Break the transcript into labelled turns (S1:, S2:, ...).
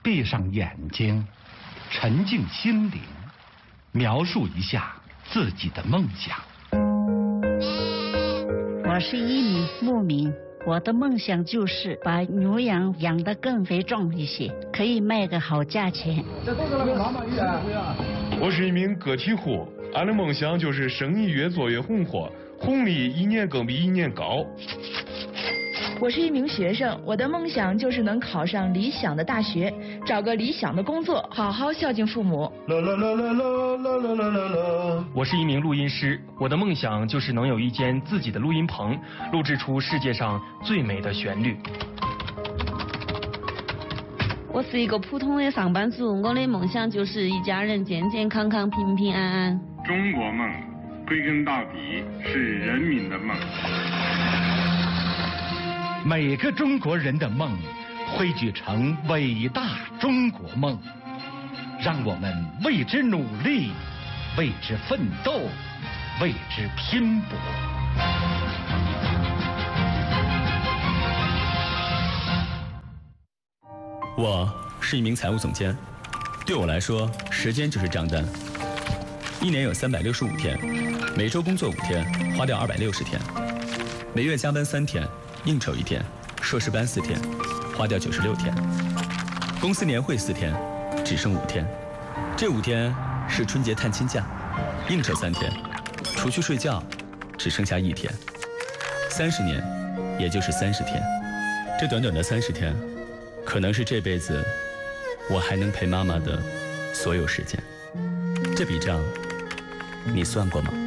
S1: 闭上眼睛，沉静心灵，描述一下自己的梦想。
S2: 我是一名牧民，我的梦想就是把牛羊养得更肥壮一些，可以卖个好价钱。
S3: 我是一名个体户，俺的梦想就是生意越做越红火，红利一年更比一年高。
S4: 我是一名学生，我的梦想就是能考上理想的大学，找个理想的工作，好好孝敬父母。
S5: 我是一名录音师，我的梦想就是能有一间自己的录音棚，录制出世界上最美的旋律。
S6: 我是一个普通的上班族，我的梦想就是一家人健健康康、平平安安。
S7: 中国梦，归根到底是人民的梦。
S1: 每个中国人的梦汇聚成伟大中国梦，让我们为之努力，为之奋斗，为之拼搏。
S8: 我是一名财务总监，对我来说，时间就是账单。一年有365天，每周工作5天，花掉260天；每月加班3天，应酬1天，硕士班4天，花掉96天；公司年会4天，只剩5天。这5天是春节探亲假，应酬3天，除去睡觉，只剩下1天。30年，也就是30天。这短短的30天，可能是这辈子我还能陪妈妈的所有时间。这笔账，你算过吗？